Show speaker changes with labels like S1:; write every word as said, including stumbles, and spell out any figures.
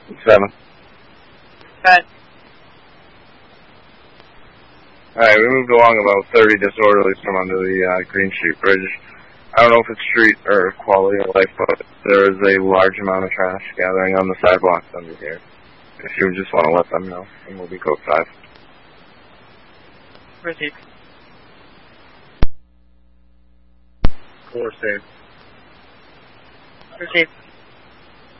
S1: Seven.
S2: Ten.
S1: Alright, we moved along about thirty disorderlies from under the uh, Green Street Bridge. I don't know if it's street or quality of life, but there is a large amount of trash gathering on the sidewalks under here. If you just want to let them know, and we'll be code five.
S2: Proceed.
S1: Four save.
S2: Proceed.